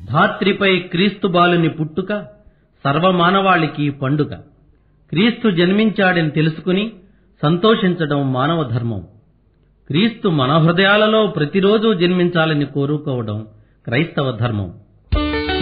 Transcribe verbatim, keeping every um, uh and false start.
ధాత్రిపై క్రీస్తు బాలుని పుట్టుక సర్వమానవాళికి పండుగ. క్రీస్తు జన్మించాడని తెలుసుకుని సంతోషించడం మానవ ధర్మం. క్రీస్తు మన హృదయాలలో ప్రతిరోజూ జన్మించాలని కోరుకోవడం క్రైస్తవ ధర్మం.